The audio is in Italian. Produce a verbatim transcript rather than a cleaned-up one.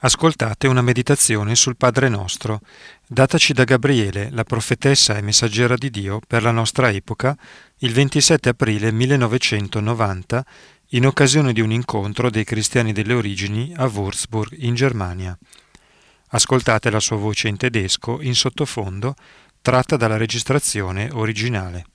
Ascoltate una meditazione sul Padre Nostro, dataci da Gabriele, la profetessa e messaggera di Dio per la nostra epoca, il ventisette aprile millenovecentonovanta, in occasione di un incontro dei cristiani delle origini a Würzburg, in Germania. Ascoltate la sua voce in tedesco in sottofondo, tratta dalla registrazione originale.